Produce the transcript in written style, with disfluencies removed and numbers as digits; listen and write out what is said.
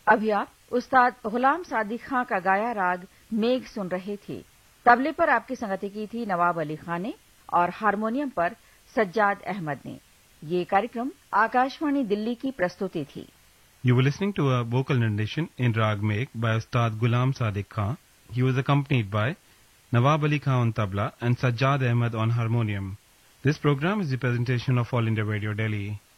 अभी आप उस्ताद गुलाम सादिक खां का गाया राग मेघ सुन रहे थे। तबले पर आपकी संगति की थी नवाब अली खां ने और हारमोनियम पर सज्जाद अहमद ने। ये कार्यक्रम आकाशवाणी दिल्ली की प्रस्तुति थी। You were listening to a vocal rendition in Rag Megh by Ustad Ghulam Sadiq Khan. He was accompanied by Nawab Ali Khan on tabla and Sajjad Ahmed on harmonium. This program is the presentation of All India Radio Delhi.